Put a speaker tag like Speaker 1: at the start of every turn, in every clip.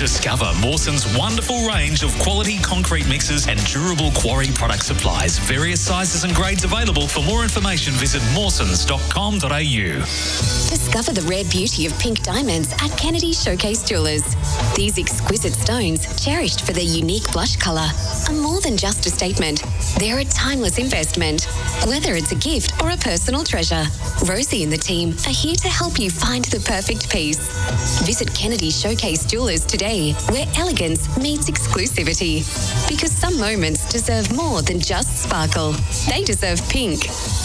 Speaker 1: Discover Mawson's wonderful range of quality concrete mixers and durable quarry product supplies. Various sizes and grades available. For more information, visit mawsons.com.au.
Speaker 2: Discover the rare beauty of pink diamonds at Kennedy Showcase Jewellers. These exquisite stones, cherished for their unique blush colour, are more than just a statement. They're a timeless investment. Whether it's a gift or a personal treasure, Rosie and the team are here to help you find the perfect piece. Visit Kennedy Showcase Jewellers today, where elegance meets exclusivity. Because some moments deserve more than just sparkle. They deserve pink.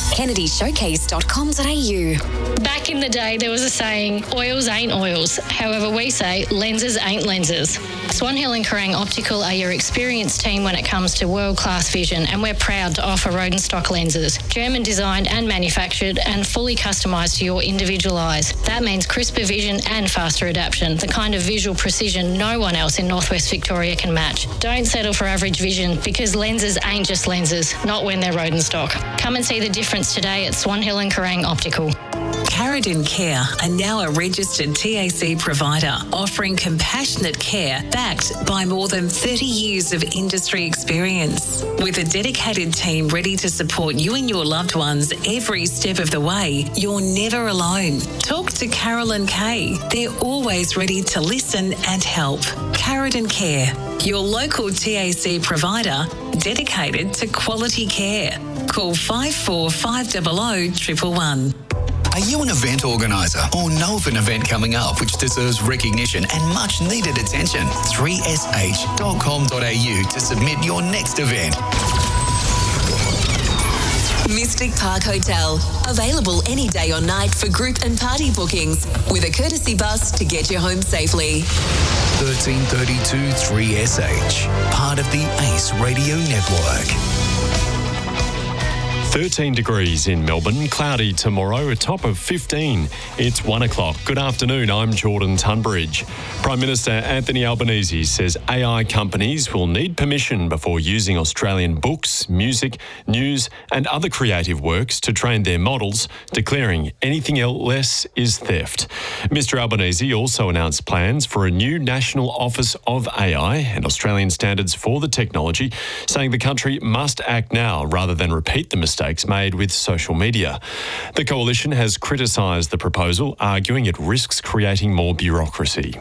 Speaker 2: KennedyShowcase.com.au.
Speaker 3: Back in the day, there was a saying, oils ain't oils. However, we say lenses ain't lenses. Swan Hill and Kerrang Optical are your experienced team when it comes to world-class vision, and we're proud to offer Rodenstock lenses, German designed and manufactured and fully customised to your individual eyes. That means crisper vision and faster adaptation, the kind of visual precision no one else in Northwest Victoria can match. Don't settle for average vision, because lenses ain't just lenses, not when they're Rodenstock. Come and see the difference today at Swan Hill and Kerrang Optical.
Speaker 4: Carradine Care are now a registered TAC provider, offering compassionate care backed by more than 30 years of industry experience. With a dedicated team ready to support you and your loved ones every step of the way, you're never alone. Talk to Carolyn Kay. They're always ready to listen and help. Carradine Care, your local TAC provider dedicated to quality care. Call 54500 111.
Speaker 5: Are you an event organiser or know of an event coming up which deserves recognition and much needed attention? 3sh.com.au to submit your next event.
Speaker 2: Mystic Park Hotel. Available any day or night for group and party bookings, with a courtesy bus to get you home safely.
Speaker 5: 1332 3SH, part of the ACE Radio Network.
Speaker 6: 13 degrees in Melbourne, cloudy tomorrow, a top of 15. It's 1 o'clock. Good afternoon, I'm Jordan Tunbridge. Prime Minister Anthony Albanese says AI companies will need permission before using Australian books, music, news and other creative works to train their models, declaring anything else is theft. Mr Albanese also announced plans for a new National Office of AI and Australian standards for the technology, saying the country must act now rather than repeat the mistakes made with social media. The coalition has criticised the proposal, arguing it risks creating more bureaucracy.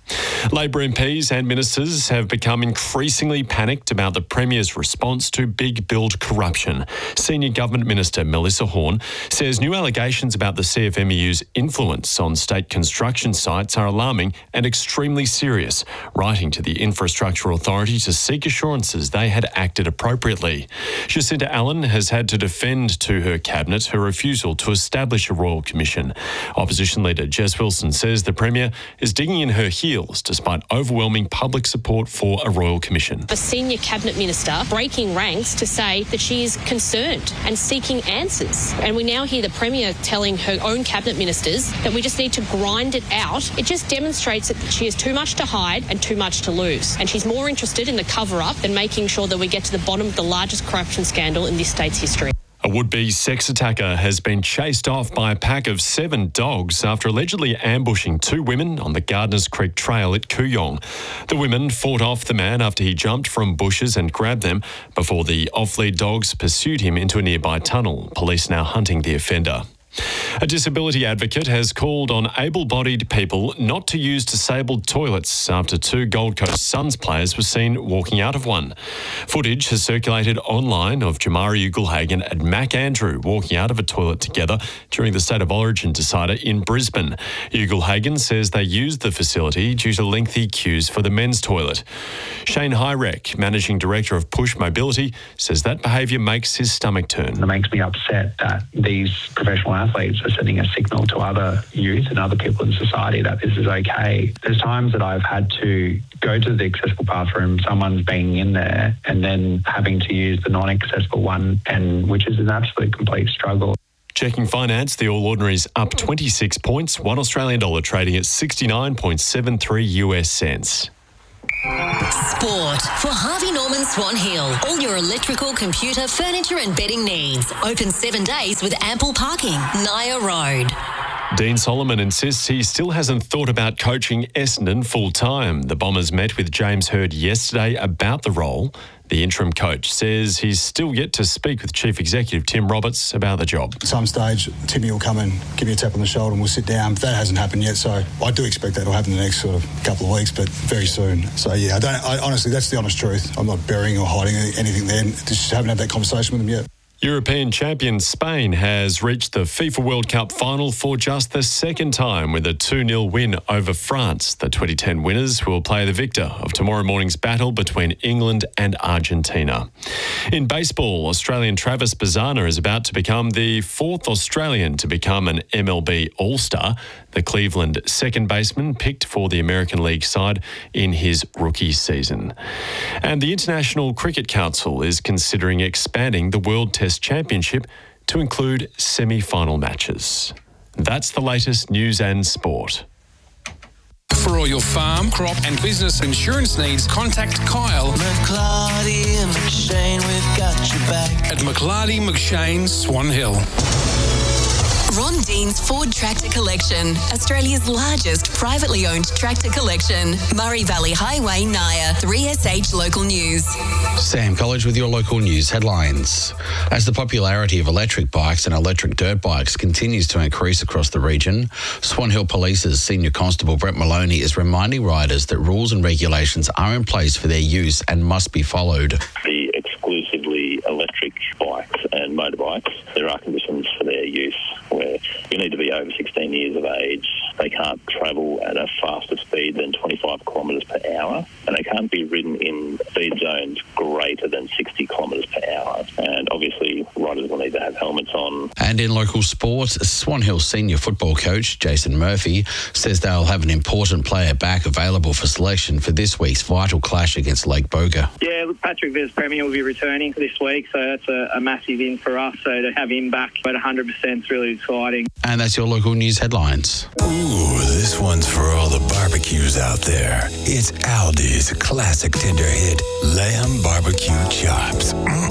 Speaker 6: Labor MPs and ministers have become increasingly panicked about the Premier's response to big build corruption. Senior Government Minister Melissa Horne says new allegations about the CFMEU's influence on state construction sites are alarming and extremely serious, writing to the Infrastructure Authority to seek assurances they had acted appropriately. Jacinta Allen has had to defend to her cabinet her refusal to establish a Royal Commission. Opposition leader Jess Wilson says the Premier is digging in her heels despite overwhelming public support for a Royal Commission.
Speaker 7: A senior cabinet minister breaking ranks to say that she is concerned and seeking answers. And we now hear the Premier telling her own cabinet ministers that we just need to grind it out. It just demonstrates that she has too much to hide and too much to lose. And she's more interested in the cover-up than making sure that we get to the bottom of the largest corruption scandal in this state's history.
Speaker 6: A would-be sex attacker has been chased off by a pack of 7 dogs after allegedly ambushing 2 women on the Gardners Creek Trail at Kooyong. The women fought off the man after he jumped from bushes and grabbed them before the off-lead dogs pursued him into a nearby tunnel. Police now hunting the offender. A disability advocate has called on able-bodied people not to use disabled toilets after 2 Gold Coast Suns players were seen walking out of one. Footage has circulated online of Jamari Ugelhagen and Mac Andrew walking out of a toilet together during the State of Origin decider in Brisbane. Ugelhagen says they used the facility due to lengthy queues for the men's toilet. Shane Hyrek, Managing Director of Push Mobility, says that behaviour makes his stomach turn.
Speaker 8: It makes me upset that these professional athletes are sending a signal to other youth and other people in society that this is okay. There's times that I've had to go to the accessible bathroom, someone's being in there, and then having to use the non-accessible one, and which is an absolute complete struggle.
Speaker 6: Checking finance, the All Ordinaries up 26 points, $1 Australian dollar trading at 69.73 US cents.
Speaker 2: Sport for Harvey Norman Swan Hill. All your electrical, computer, furniture and bedding needs. Open 7 days with ample parking. Naya Road.
Speaker 6: Dean Solomon insists he still hasn't thought about coaching Essendon full-time. The Bombers met with James Hird yesterday about the role. The interim coach says he's still yet to speak with Chief Executive Tim Roberts about the job.
Speaker 9: At some stage, Timmy will come and give me a tap on the shoulder and we'll sit down. That hasn't happened yet, so I do expect that will happen in the next sort of couple of weeks, but very soon. So, yeah, I honestly, that's the honest truth. I'm not burying or hiding anything there. Just haven't had that conversation with him yet.
Speaker 6: European champion Spain has reached the FIFA World Cup final for just the second time with a 2-0 win over France. The 2010 winners will play the victor of tomorrow morning's battle between England and Argentina. In baseball, Australian Travis Bazzana is about to become the fourth Australian to become an MLB All-Star. The Cleveland second baseman picked for the American League side in his rookie season. And the International Cricket Council is considering expanding the World Test Championship to include semi-final matches. That's the latest news and sport.
Speaker 10: For all your farm, crop and business insurance needs, contact Kyle
Speaker 11: McClarty and McShane, we've got your back
Speaker 10: at McClarty McShane, Swan Hill.
Speaker 2: Ron Dean's Ford Tractor Collection, Australia's largest privately owned tractor collection. Murray Valley Highway, Naya, 3SH Local News.
Speaker 12: Sam College with your local news headlines. As the popularity of electric bikes and electric dirt bikes continues to increase across the region, Swan Hill Police's Senior Constable Brett Maloney is reminding riders that rules and regulations are in place for their use and must be followed.
Speaker 13: The exclusively electric bikes and motorbikes, there are conditions for their use where you need to be over 16 years of age. They can't travel at a faster speed than 25 kilometres per hour, and they can't be ridden in speed zones greater than 60 kilometres per hour. And obviously, riders will need to have helmets on.
Speaker 12: And in local sport, Swan Hill senior football coach Jason Murphy says they'll have an important player back available for selection for this week's vital clash against Lake Boga.
Speaker 14: Yeah, look, Patrick Vez-Premier will be returning this week, so that's a massive in for us. So to have him back at 100% is really exciting.
Speaker 12: And that's your local news headlines.
Speaker 15: Ooh, this one's for all the barbecues out there. It's Aldi's classic tender hit, lamb barbecue chops.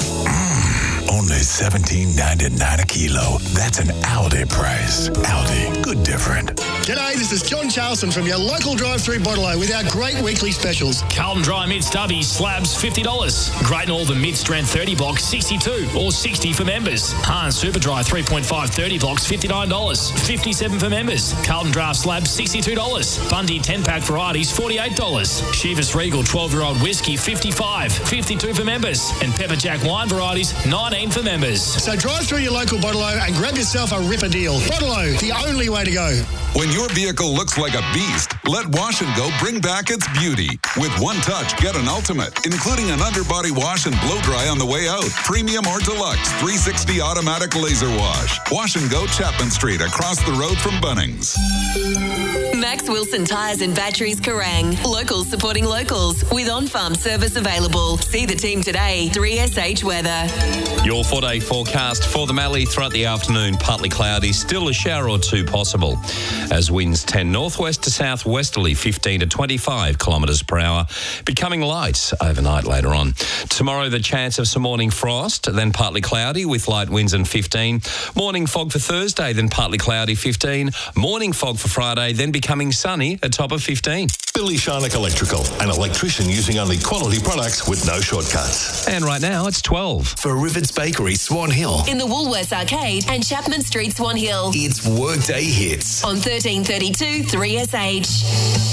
Speaker 15: Only $17.99 a kilo. That's an Aldi price. Aldi, good different.
Speaker 16: G'day, this is John Charleston from your local drive-through Bottle-O with our great weekly specials.
Speaker 17: Carlton Dry Mid Stubby slabs $50. Great Northern Mid Strength 30 blocks $62 or $60 for members. Hahn Super Dry 3.5 30 blocks $59, $57 for members. Carlton Draft slabs $62. Bundy 10-pack varieties $48. Chivas Regal 12-year-old whiskey $55, $52 for members. And Pepper Jack wine varieties $19 for members.
Speaker 16: So drive through your local Bottle-O and grab yourself a ripper deal. Bottle-O, the only way to go.
Speaker 18: When your vehicle looks like a beast, let Wash & Go bring back its beauty. With one touch, get an ultimate, including an underbody wash and blow dry on the way out. Premium or deluxe, 360 automatic laser wash. Wash & Go Chapman Street, across the road from Bunnings.
Speaker 2: Max Wilson Tyres and Batteries Kerrang. Locals supporting locals with on-farm service available. See the team today. 3SH Weather.
Speaker 19: Your 4-day forecast for the Mallee throughout the afternoon. Partly cloudy, still a shower or two possible. As winds 10 northwest to southwesterly, 15 to 25 kilometres per hour. Becoming light overnight later on. Tomorrow, the chance of some morning frost, then partly cloudy with light winds and 15. Morning fog for Thursday, then partly cloudy, 15. Morning fog for Friday, then becoming sunny, a top of 15.
Speaker 15: Billy Sharnock Electrical, an electrician using only quality products with no shortcuts.
Speaker 19: And right now, it's 12.
Speaker 5: For Rivets Bakery, Swan Hill.
Speaker 2: In the Woolworths Arcade and Chapman Street, Swan Hill.
Speaker 5: It's Workday Hits.
Speaker 2: On 1332 3SH.